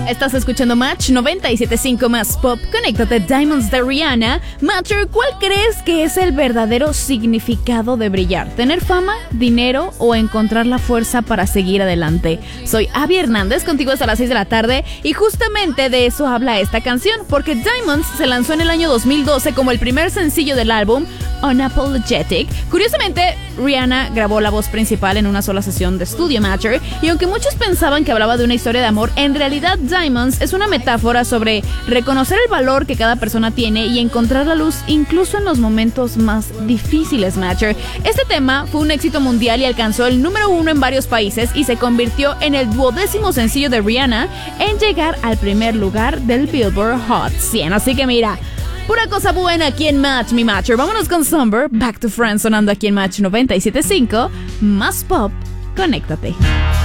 Estás escuchando Match 97.5 más Pop. Conéctate, Diamonds de Rihanna. Matcher, ¿cuál crees que es el verdadero significado de brillar? ¿Tener fama, dinero o encontrar la fuerza para seguir adelante? Soy Abby Hernández, contigo hasta las 6 de la tarde, y justamente de eso habla esta canción, porque Diamonds se lanzó en el año 2012 como el primer sencillo del álbum Unapologetic. Curiosamente, Rihanna grabó la voz principal en una sola sesión de estudio, Matcher, y aunque muchos pensaban que hablaba de una historia de amor, en realidad Diamonds es una metáfora sobre reconocer el valor que cada persona tiene y encontrar la luz incluso en los momentos más difíciles, Matcher. Este tema fue un éxito mundial y alcanzó el número 1 en varios países y se convirtió en el 12º sencillo de Rihanna en llegar al primer lugar del Billboard Hot 100. Así que mira, pura cosa buena aquí en Match, mi Matcher. Vámonos con Somber, Back to Friends sonando aquí en Match 97.5. Más Pop, conéctate.